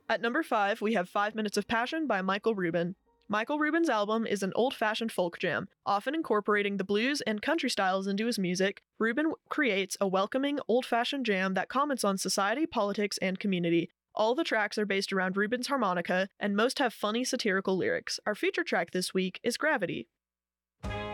At number 5, we have 5 Minutes of Passion by Michael Rubin. Michael Rubin's album is an old-fashioned folk jam, often incorporating the blues and country styles into his music. Rubin creates a welcoming, old-fashioned jam that comments on society, politics, and community. All the tracks are based around Rubin's harmonica, and most have funny satirical lyrics. Our feature track this week is Gravity.